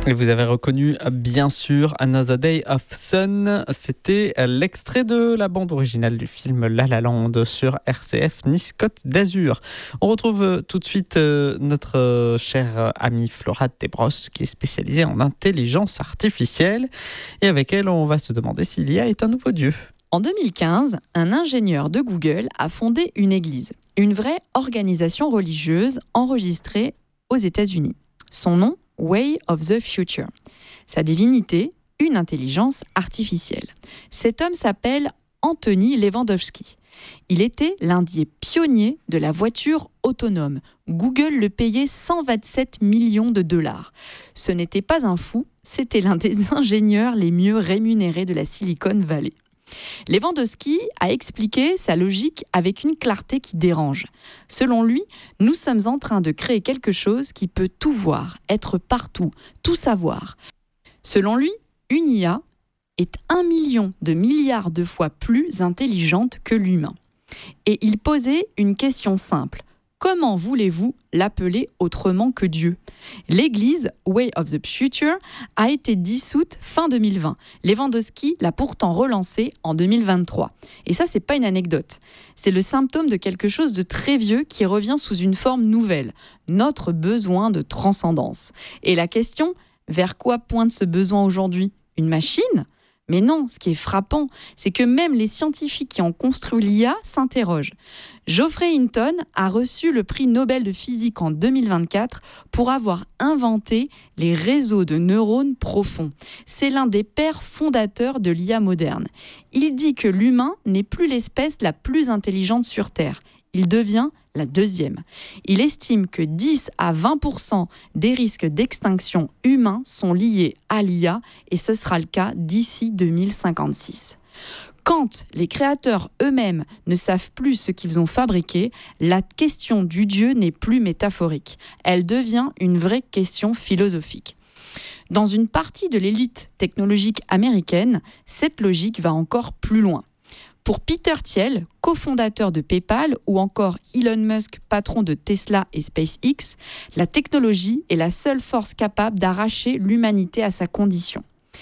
Et vous avez reconnu bien sûr Another Day of Sun, c'était l'extrait de la bande originale du film La La Land sur RCF Nice-Côte d'Azur. On retrouve tout de suite notre chère amie Flora Desbrosses qui est spécialisée en intelligence artificielle et avec elle on va se demander si l'IA est un nouveau dieu. En 2015, un ingénieur de Google a fondé une église, une vraie organisation religieuse enregistrée aux États-Unis. Son nom, Way of the Future. Sa divinité, une intelligence artificielle. Cet homme s'appelle Anthony Lewandowski. Il était l'un des pionniers de la voiture autonome. Google le payait 127 millions de dollars. Ce n'était pas un fou, c'était l'un des ingénieurs les mieux rémunérés de la Silicon Valley. Lewandowski a expliqué sa logique avec une clarté qui dérange. Selon lui, nous sommes en train de créer quelque chose qui peut tout voir, être partout, tout savoir. Selon lui, une IA est 1 million de milliards de fois plus intelligente que l'humain. Et il posait une question simple. Comment voulez-vous l'appeler autrement que Dieu ? L'église Way of the Future a été dissoute fin 2020. Lewandowski l'a pourtant relancée en 2023. Et ça, c'est pas une anecdote. C'est le symptôme de quelque chose de très vieux qui revient sous une forme nouvelle. Notre besoin de transcendance. Et la question, vers quoi pointe ce besoin aujourd'hui ? Une machine ? Mais non, ce qui est frappant, c'est que même les scientifiques qui ont construit l'IA s'interrogent. Geoffrey Hinton a reçu le prix Nobel de physique en 2024 pour avoir inventé les réseaux de neurones profonds. C'est l'un des pères fondateurs de l'IA moderne. Il dit que l'humain n'est plus l'espèce la plus intelligente sur Terre. Il devient la deuxième. Il estime que 10 à 20% des risques d'extinction humains sont liés à l'IA et ce sera le cas d'ici 2056. Quand les créateurs eux-mêmes ne savent plus ce qu'ils ont fabriqué, la question du Dieu n'est plus métaphorique. Elle devient une vraie question philosophique. Dans une partie de l'élite technologique américaine, cette logique va encore plus loin. Pour Peter Thiel, cofondateur de PayPal, ou encore Elon Musk, patron de Tesla et SpaceX, la technologie est la seule force capable d'arracher l'humanité à sa condition.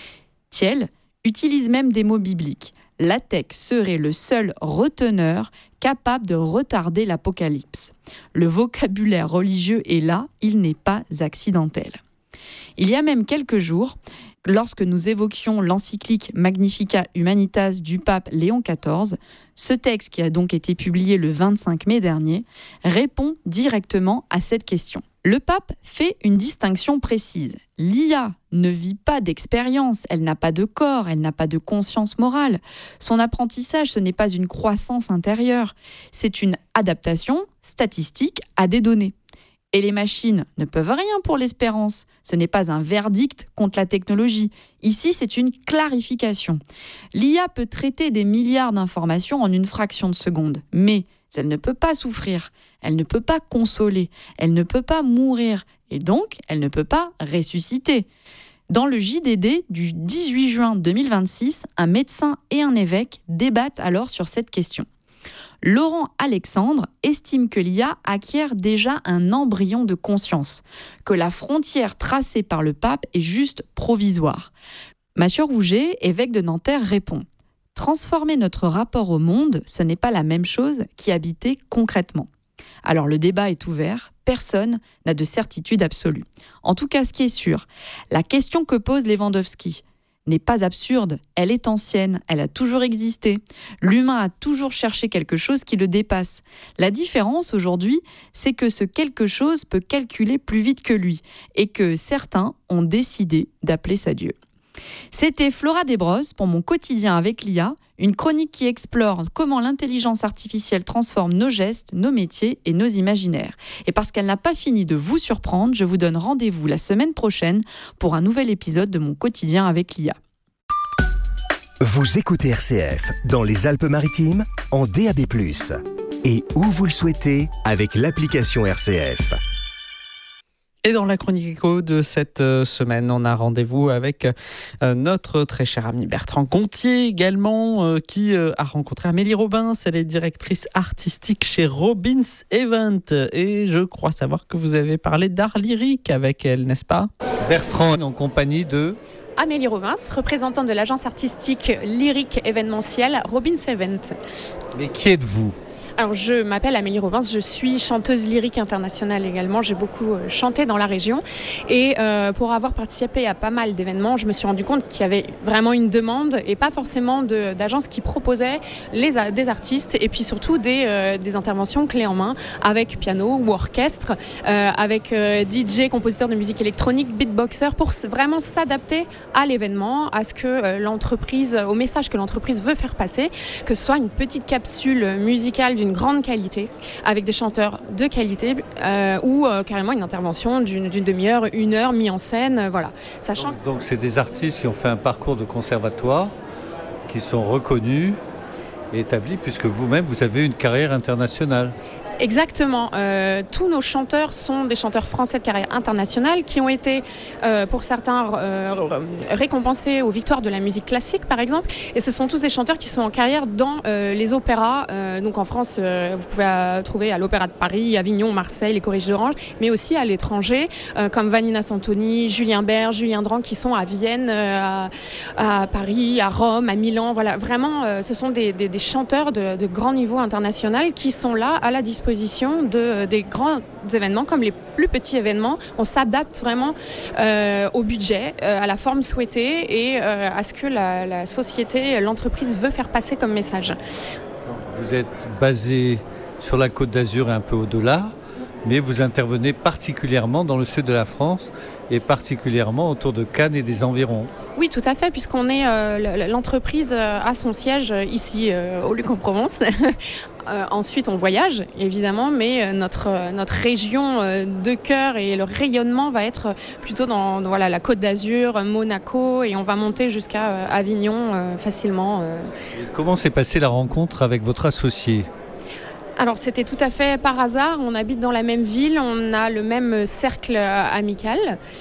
Thiel utilise même des mots bibliques. La tech serait le seul reteneur capable de retarder l'apocalypse. Le vocabulaire religieux est là, il n'est pas accidentel. Il y a même quelques jours, lorsque nous évoquions l'encyclique Magnificat Humanitas du pape Léon XIV, ce texte, qui a donc été publié le 25 mai dernier, répond directement à cette question. Le pape fait une distinction précise. L'IA ne vit pas d'expérience, elle n'a pas de corps, elle n'a pas de conscience morale. Son apprentissage, ce n'est pas une croissance intérieure, c'est une adaptation statistique à des données. Et les machines ne peuvent rien pour l'espérance. Ce n'est pas un verdict contre la technologie. Ici, c'est une clarification. L'IA peut traiter des milliards d'informations en une fraction de seconde, mais elle ne peut pas souffrir, elle ne peut pas consoler, elle ne peut pas mourir, et donc elle ne peut pas ressusciter. Dans le JDD du 18 juin 2026, un médecin et un évêque débattent alors sur cette question. Laurent Alexandre estime que l'IA acquiert déjà un embryon de conscience, que la frontière tracée par le pape est juste provisoire. Mathieu Rouget, évêque de Nanterre, répond « Transformer notre rapport au monde, ce n'est pas la même chose qu'y habiter concrètement. » Alors le débat est ouvert, personne n'a de certitude absolue. En tout cas, ce qui est sûr, la question que pose Lewandowski n'est pas absurde, elle est ancienne, elle a toujours existé. L'humain a toujours cherché quelque chose qui le dépasse. La différence aujourd'hui, c'est que ce quelque chose peut calculer plus vite que lui et que certains ont décidé d'appeler ça Dieu. C'était Flora Desbrosses pour mon quotidien avec l'IA, une chronique qui explore comment l'intelligence artificielle transforme nos gestes, nos métiers et nos imaginaires. Et parce qu'elle n'a pas fini de vous surprendre, je vous donne rendez-vous la semaine prochaine pour un nouvel épisode de mon quotidien avec l'IA. Vous écoutez RCF dans les Alpes-Maritimes en DAB+, et où vous le souhaitez avec l'application RCF. Et dans la chronique éco de cette semaine, on a rendez-vous avec notre très cher ami Bertrand Gontier également, qui a rencontré Amélie Robins. Elle est directrice artistique chez Robins Event. Et je crois savoir que vous avez parlé d'art lyrique avec elle, n'est-ce pas ? Bertrand en compagnie de... Amélie Robins, représentante de l'agence artistique lyrique événementielle Robins Event. Mais qui êtes-vous ? Alors, je m'appelle Amélie Robins, je suis chanteuse lyrique internationale également. J'ai beaucoup chanté dans la région. Et pour avoir participé à pas mal d'événements, je me suis rendu compte qu'il y avait vraiment une demande et pas forcément d'agences qui proposaient des artistes et puis surtout des interventions clés en main avec piano ou orchestre, avec DJ, compositeur de musique électronique, beatboxer pour vraiment s'adapter à l'événement, à ce que l'entreprise, au message que l'entreprise veut faire passer, que ce soit une petite capsule musicale d'une grande qualité, avec des chanteurs de qualité ou carrément une intervention d'une demi-heure, 1 heure, mis en scène, voilà. Sachant... Donc c'est des artistes qui ont fait un parcours de conservatoire, qui sont reconnus et établis, puisque vous-même, vous avez une carrière internationale. Exactement. Tous nos chanteurs sont des chanteurs français de carrière internationale qui ont été, pour certains, récompensés aux victoires de la musique classique, par exemple. Et ce sont tous des chanteurs qui sont en carrière dans les opéras. Donc en France, vous pouvez trouver à l'Opéra de Paris, Avignon, Marseille, les Choristes d'Orange, mais aussi à l'étranger, comme Vanina Santoni, Julien Bert, Julien Drang, qui sont à Vienne, à Paris, à Rome, à Milan. Voilà, vraiment, ce sont des chanteurs de grand niveau international qui sont là à la disposition des grands événements comme les plus petits événements. On s'adapte vraiment au budget, à la forme souhaitée et à ce que la société, l'entreprise veut faire passer comme message. Vous êtes basé sur la Côte d'Azur et un peu au-delà, mais vous intervenez particulièrement dans le sud de la France et particulièrement autour de Cannes et des environs. Oui, tout à fait, puisqu'on est l'entreprise a son siège ici au Luc-en-Provence. Ensuite, on voyage, évidemment, mais notre région de cœur et le rayonnement va être plutôt dans la Côte d'Azur, Monaco, et on va monter jusqu'à Avignon facilement. Comment s'est passée la rencontre avec votre associé ? Alors c'était tout à fait par hasard, on habite dans la même ville, on a le même cercle amical.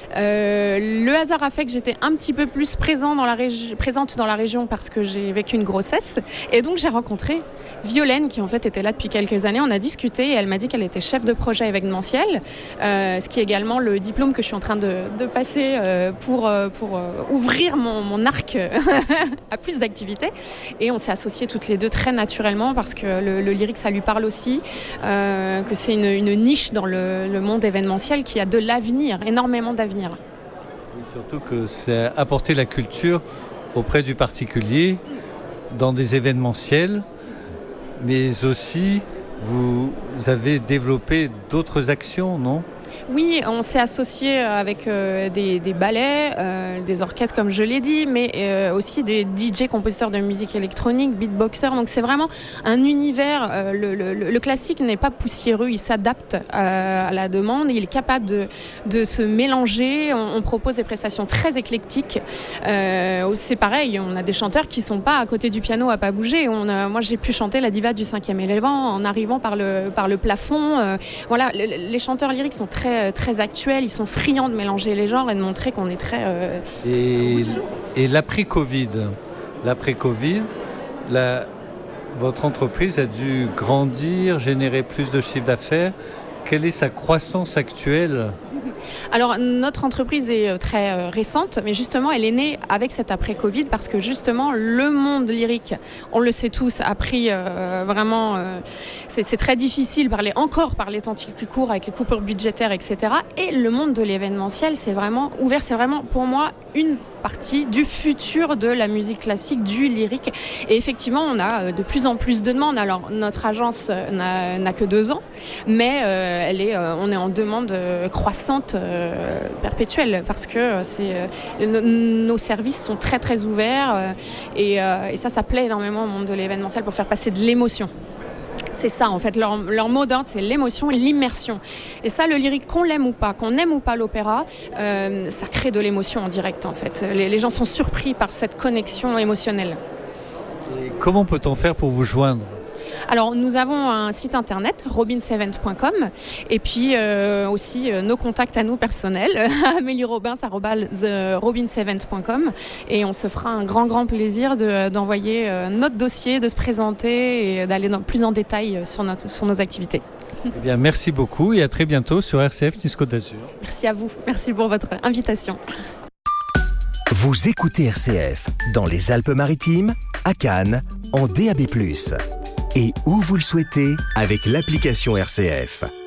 Le hasard a fait que j'étais un petit peu plus présente dans la région parce que j'ai vécu une grossesse. Et donc j'ai rencontré Violaine qui en fait était là depuis quelques années. On a discuté et elle m'a dit qu'elle était chef de projet événementiel, ce qui est également le diplôme que je suis en train de passer pour ouvrir mon arc à plus d'activités. Et on s'est associés toutes les deux très naturellement parce que le lyrique ça lui parle aussi, que c'est une niche dans le monde événementiel qui a de l'avenir, énormément d'avenir. Et surtout que c'est apporter la culture auprès du particulier dans des événementiels, mais aussi vous avez développé d'autres actions, non ? Oui, on s'est associé avec des ballets, des orchestres comme je l'ai dit, mais aussi des DJ compositeurs de musique électronique, beatboxers. Donc c'est vraiment un univers. Le classique n'est pas poussiéreux, il s'adapte à la demande. Il est capable de se mélanger. On propose des prestations très éclectiques. C'est pareil, on a des chanteurs qui ne sont pas à côté du piano à pas bouger. Moi j'ai pu chanter la diva du 5e élément en arrivant par le plafond. Voilà, les chanteurs lyriques sont très actuels, ils sont friands de mélanger les genres et de montrer qu'on est très... Et l'après-Covid, votre entreprise a dû grandir, générer plus de chiffre d'affaires. Quelle est sa croissance actuelle ? Alors, notre entreprise est très récente, mais justement, elle est née avec cet après-Covid parce que justement, le monde lyrique, on le sait tous, a pris vraiment... c'est très difficile par les temps qui courent avec les coupures budgétaires, etc. Et le monde de l'événementiel, c'est vraiment ouvert. C'est vraiment, pour moi, une partie du futur de la musique classique, du lyrique. Et effectivement, on a de plus en plus de demandes. Alors, notre agence n'a que 2 ans, mais on est en demande croissante perpétuelle parce que nos services sont très très ouverts et ça plaît énormément au monde de l'événementiel pour faire passer de l'émotion. C'est ça en fait, leur mot d'ordre c'est l'émotion et l'immersion. Et ça, le lyrique, qu'on l'aime ou pas, qu'on aime ou pas l'opéra, ça crée de l'émotion en direct en fait. Les gens sont surpris par cette connexion émotionnelle. Et comment peut-on faire pour vous joindre ? Alors, nous avons un site internet, robinsevent.com, et puis aussi nos contacts à nous personnels, ameliorobins@robinsevent.com, et on se fera un grand plaisir d'envoyer notre dossier, de se présenter et d'aller plus en détail sur nos activités. Eh bien, merci beaucoup et à très bientôt sur RCF Nice Côte d'Azur. Merci à vous. Merci pour votre invitation. Vous écoutez RCF dans les Alpes-Maritimes, à Cannes, en DAB+. Et où vous le souhaitez avec l'application RCF.